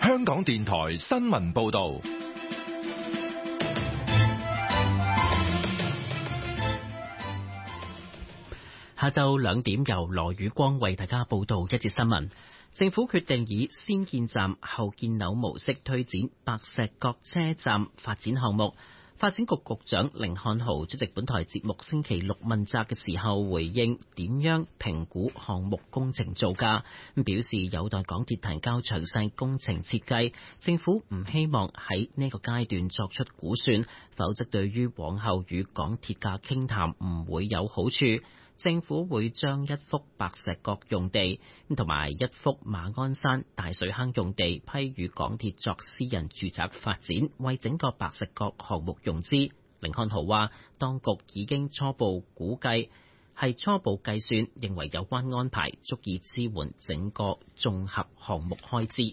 香港電台新聞報道。 下晝2點由羅宇光為大家報道一節新聞。政府決定以先建站後建樓模式推展白石角車站發展項目。發展局局長甯漢豪出席本台節目星期六問責嘅時候，回應點樣評估項目工程造價，表示有待港鐵提交詳細工程設計，政府唔希望喺呢個階段作出估算，否則對於往後與港鐵嘅傾談唔會有好處。政府會將一幅白石角用地同埋一幅馬鞍山大水坑用地批予港鐵作私人住宅發展，為整個白石角項目融資。甯漢豪話，當局已經初步估計，係初步計算，認為有關安排足以支援整個綜合項目開支。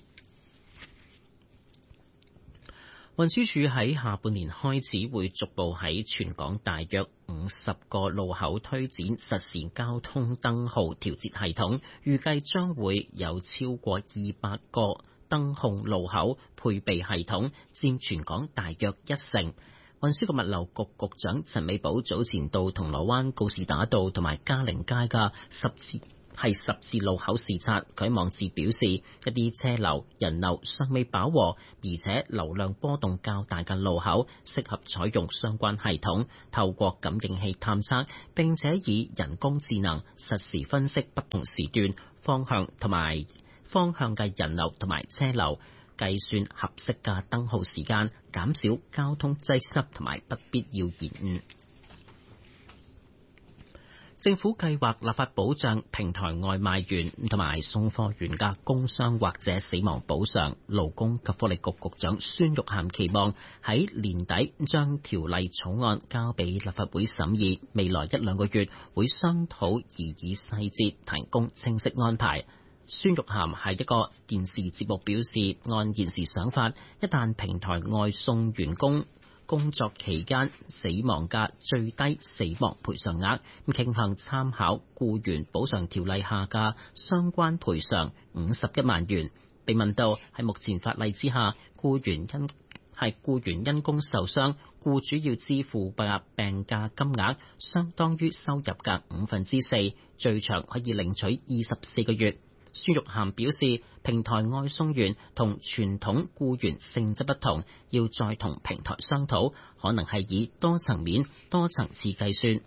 運輸署喺下半年開始會逐步喺全港大約50個路口推展實時交通燈號調節系統，預計將會有超過200個燈控路口配備系統，佔全港大約1成。運輸及物流局局長陳美寶早前到銅鑼灣告士打道同埋嘉陵街嘅十字路口視察，佢網誌表示，一啲車流人流尚未飽和，而且流量波動較大嘅路口，適合採用相關系統，透過感應器探測，並且以人工智能實時分析不同時段方向嘅人流同埋車流，計算合適嘅燈號時間，減少交通擠塞同埋不必要延誤。政府計劃立法保障平台外賣員同埋送貨員嘅工傷或者死亡補償。勞工及福利局局長孫玉菡期望喺年底將條例草案交俾立法會審議，未來1-2個月會商討擬議細節，提供清晰安排。孫玉菡喺一個電視節目表示，按現時想法，一旦平台外送員工工作期間死亡嘅最低死亡賠償額，傾向參考僱員補償條例下嘅相關賠償51萬元。被問到喺目前法例之下，僱員因工受傷，僱主要支付嘅病假金額相當於收入嘅4/5，最長可以領取24個月。孫玉菡表示，平台外送員同傳統僱員性質不同，要再同平台商討，可能係以多層面、多層次計算。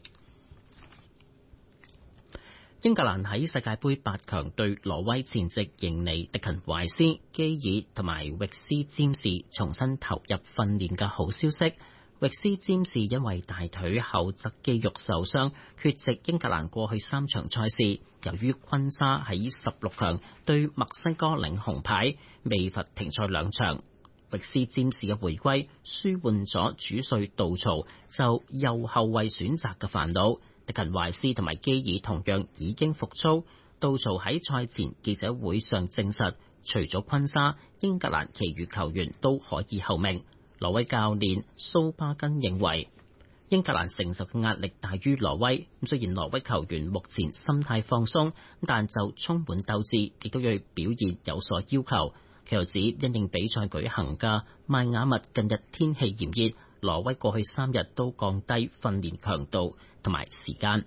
英格蘭喺世界盃8強對挪威前夕迎嚟迪勤懷斯、基爾同埋域斯詹士重新投入訓練嘅好消息。域斯詹士因為大腿後側肌肉受傷，缺席英格蘭過去3場賽事。由於昆沙喺16強對墨西哥領紅牌，未罰停賽2場。域斯詹士嘅回歸舒緩咗主帥杜曹就右後衛選擇嘅煩惱。迪勤懷斯同埋基爾同樣已經復操。杜曹喺賽前記者會上證實，除咗昆沙，英格蘭其餘球員都可以候命。挪威教練蘇巴根認為，英格蘭承受嘅壓力大於挪威。雖然挪威球員目前心態放鬆，但就充滿鬥志，亦都對表現有所要求。佢又指，因應比賽舉行嘅邁亞密近日天氣炎熱，挪威過去3日都降低訓練強度同埋時間。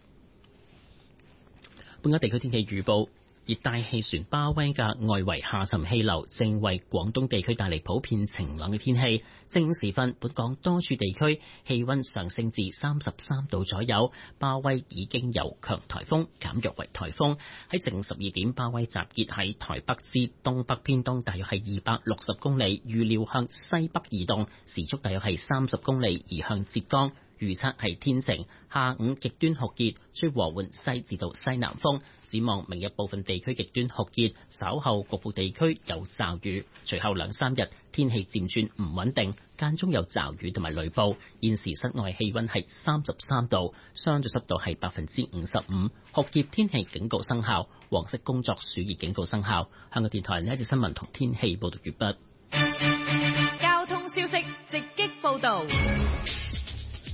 本港地區天氣預報。熱帶氣旋巴威嘅外圍下沉氣流正為廣東地區帶嚟普遍晴朗嘅天氣。正午時分，本港多處地區氣溫上升至33度左右。巴威已經由強颱風減弱為颱風。喺正午12點，巴威集結喺台北之東北偏東，大約係260公里，預料向西北移動，時速大約係30公里，移向浙江。預測係天晴，下午極端酷熱，吹和緩西至到西南風。展望明日部分地區極端酷熱，稍後局部地區有驟雨。隨後2-3日天氣漸轉唔穩定，間中有驟雨同埋雷暴。現時室外氣溫係33度，相對濕度係55%。酷熱天氣警告生效，黃色工作暑熱警告生效。香港電台呢一節新聞同天氣報道完畢。 交通消息直擊報道。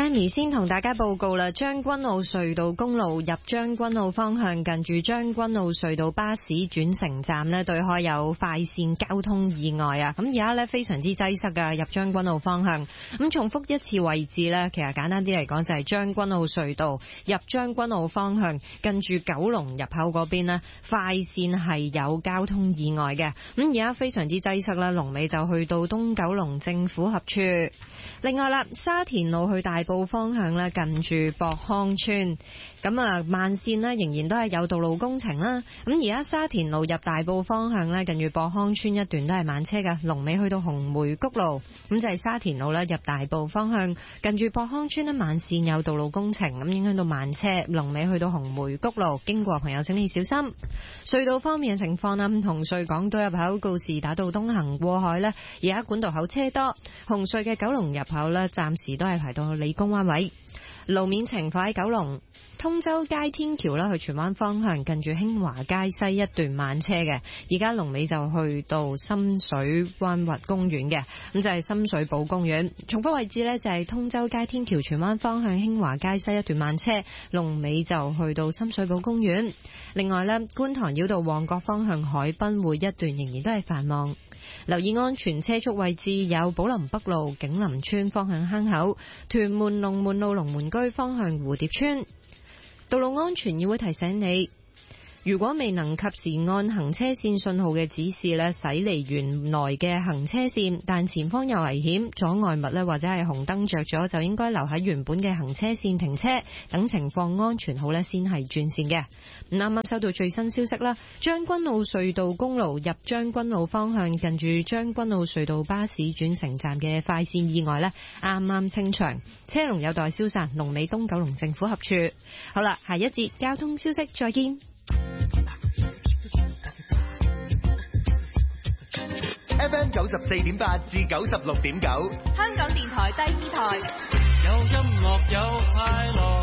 Sammy 先同大家報告啦，將軍澳隧道公路入將軍澳方向，近住將軍澳隧道巴士轉乘站呢，對開有快線交通意外啊！咁而家呢，非常之擠塞噶，入將軍澳方向。咁重複一次位置呢，其實簡單啲嚟講就係將軍澳隧道入將軍澳方向，近住九龍入口嗰邊呢，快線係有交通意外嘅。咁而家非常之擠塞啦，龍尾就去到東九龍政府合署。另外啦，沙田路去大埔方向咧，近住博康村，咁啊慢線咧仍然都係有道路工程啦。咁而家沙田路入大埔方向咧，近住博康村一段都係慢車嘅，龍尾去到紅梅谷路。咁就係沙田路咧入大埔方向，近住博康村咧慢線有道路工程，咁影響到慢車，龍尾去到紅梅谷路。經過朋友請你小心。隧道方面嘅情況啦，紅隧港島入口告士打道東行過海咧，而家管道口車多，紅隧嘅九龍入口咧暫時都係排到理工灣位。路面情況喺九龍通州街天橋啦，去荃灣方向近住興華街西一段慢車嘅，而家龍尾就去到深水灣滑公園嘅，咁就係深水埗公園。重複位置呢，就係通州街天橋荃灣方向興華街西一段慢車，龍尾就去到深水埗公園。另外呢，觀塘繞道旺角方向海濱匯一段仍然都係繁忙。留意安全車速位置有寶林北路景林村方向坑口、屯門龍門路龍門居方向蝴蝶村。道路安全議會提醒你，如果未能及時按行車線信號嘅指示駛離原來嘅行車線，但前方有危險阻礙物或者係紅燈着咗，就應該留喺原本嘅行車線停車，等情況安全好先係轉線嘅。啱啱收到最新消息啦，將軍澳隧道公路入將軍澳方向，近住將軍澳隧道巴士轉乘站嘅快線意外啱啱清場，車龍有待消散，龍尾東九龍政府合署。好啦，下一節交通消息再見。 FM 94.8至96.9， 香港電台第二台， 有音樂有快樂。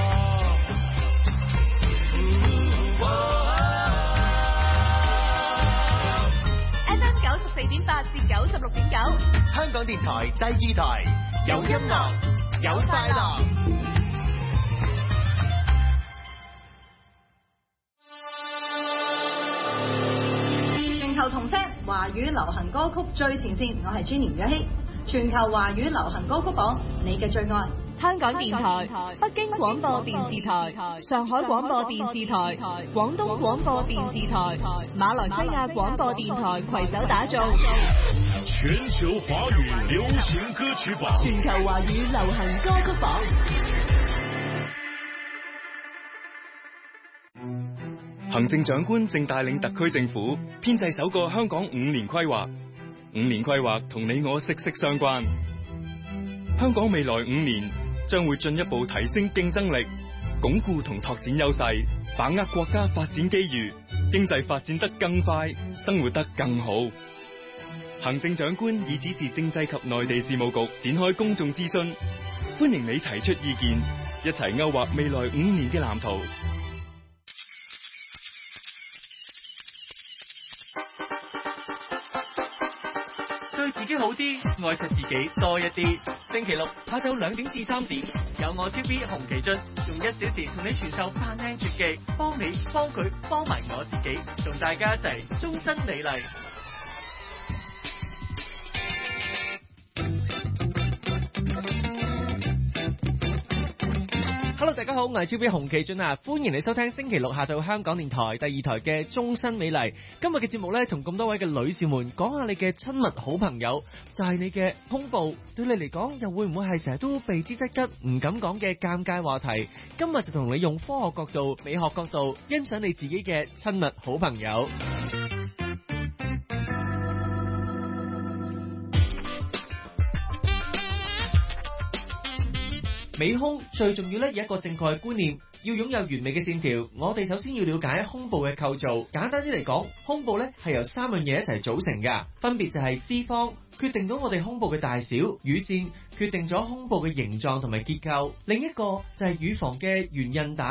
FM 94.8至96.9， 香港電台第二台，有音樂有快樂。 全球同聲華語流行歌曲最前線，我係專年若希。全球華語流行歌曲榜，你嘅最愛。香港電台、北京廣播電視台、上海廣播電視台、廣東廣播電視台、馬來西亞廣播電台攜手打造全球華語流行歌曲榜。 全球華語流行歌曲榜。 行政長官正帶領特區政府編製首個香港5年規劃。5年規劃同你我息息相關。香港未來5年將會進一步提升競爭力，鞏固同拓展優勢，把握國家發展機遇，經濟發展得更快，生活得更好。行政長官已指示政制及內地事務局展開公眾諮詢，歡迎你提出意見，一齊勾畫未來5年嘅藍圖。 對自己好啲，愛惜自己多一啲。星期六下晝2點至3點，有我 TV 洪其俊用1小時同你傳授扮靚絕技，幫你、幫佢、幫埋我自己，同大家一齊終身美麗。Hello， 大家好，我係 TV 洪其俊啊，歡迎你收聽星期六下晝香港電台第二台嘅終身美麗。今日嘅節目呢，同咁多位嘅女士們講下你嘅親密好朋友，就係你嘅胸部，對你嚟講又會唔會係成日都避之則吉，唔敢講嘅尷尬話題？今日就同你用科學角度、美學角度欣賞你自己嘅親密好朋友。美胸最重要咧，有一個正確嘅觀念，要擁有完美嘅線條。我哋首先要了解胸部嘅構造。簡單啲嚟講，胸部咧係由3樣嘢一齊組成㗎，分別就係脂肪，決定到我哋胸部嘅大小；乳腺決定咗胸部嘅形狀同埋結構。另一個就係乳房嘅圓韌帶，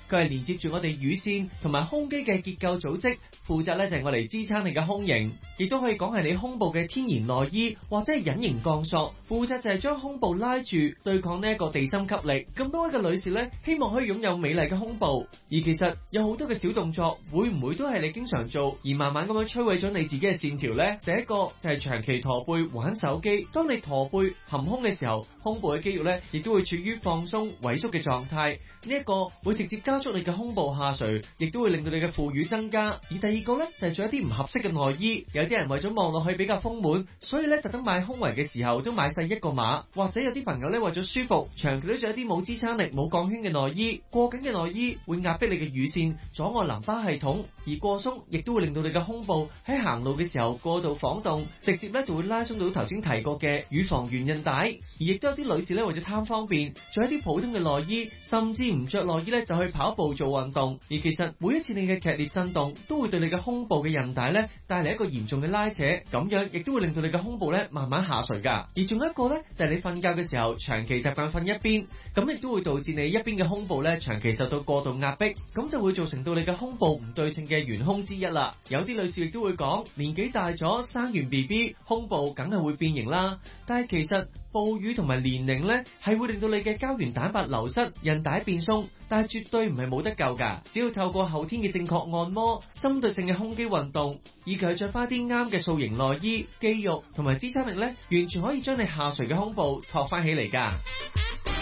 佢係連接住我哋乳腺同埋胸肌嘅結構組織，負責咧就係我哋支撐你嘅胸型，亦都可以講係你胸部嘅天然內衣或者係隱形鋼索，負責就係將胸部拉住對抗呢一個地心吸力。咁多位嘅女士咧，希望可以擁有美麗嘅胸部，而其實有好多嘅小動作，會唔會都係你經常做，而慢慢咁樣摧毀咗你自己嘅線條呢？第一個就係長期駝背玩手機，當你駝背含胸嘅時候，胸部嘅肌肉咧亦都會處於放鬆萎縮嘅狀態，呢一個會直接加速你嘅胸部下垂，亦都會令到你嘅副乳增加。而第二個咧就係做一啲唔合適嘅內衣，有啲人為咗望落去比較豐滿，所以咧特登買胸圍嘅時候都買細一個碼，或者有啲朋友咧為咗舒服，長期都着一啲冇支撐力、冇鋼圈嘅內衣，過緊嘅內衣會壓迫你嘅乳腺，阻礙淋巴系統，而過鬆亦都會令到你嘅胸部喺行路嘅時候過度晃動，直接咧就會拉鬆到頭先提過嘅乳房圓韌帶。而亦都有啲女士咧為咗貪方便，着一啲普通嘅內衣，甚至唔着內衣咧就去跑步做運動，而其實每一次你嘅劇烈震動都會對你嘅胸部嘅韌帶咧帶嚟一個嚴重嘅拉扯，咁樣亦都會令到你嘅胸部咧慢慢下垂噶。而仲有一個咧就係你瞓覺嘅時候長期習慣瞓一邊，咁亦都會導致你一邊嘅胸部咧長期受到過度壓迫，咁就會造成到你嘅胸部唔對稱嘅元兇之一啦。有啲女士亦都會講，年紀大咗生完 BB， 胸部梗係會變形啦，但係其實哺乳同埋年齡咧係會令到你嘅膠原蛋白流失、韌帶變鬆，但係絕對唔係冇得救噶。只要透過後天嘅正確按摩、針對性嘅胸肌運動，以及係着翻啲啱嘅塑形內衣，肌肉同埋支撐力咧，完全可以將你下垂嘅胸部托翻起嚟噶。